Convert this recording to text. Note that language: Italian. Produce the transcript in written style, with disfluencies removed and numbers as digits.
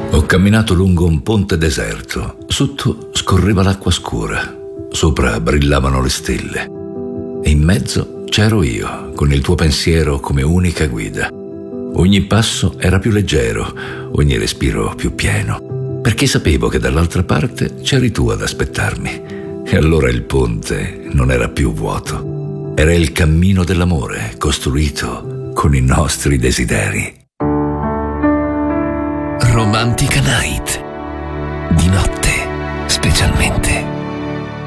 Ho camminato lungo un ponte deserto. Sotto scorreva l'acqua scura. Sopra brillavano le stelle. E in mezzo c'ero io, con il tuo pensiero come unica guida. Ogni passo era più leggero, ogni respiro più pieno, perché sapevo che dall'altra parte c'eri tu ad aspettarmi. E allora il ponte non era più vuoto. Era il cammino dell'amore, costruito con i nostri desideri. Romantica Night. Di notte, specialmente.